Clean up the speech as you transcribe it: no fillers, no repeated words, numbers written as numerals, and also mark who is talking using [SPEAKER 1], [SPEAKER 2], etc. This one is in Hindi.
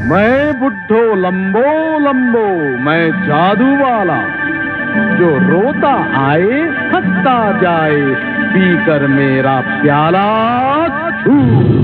[SPEAKER 1] मैं बुड्ढो लंबो लंबो, मैं जादू वाला, जो रोता आए हंसता जाए, पीकर मेरा प्याला छू।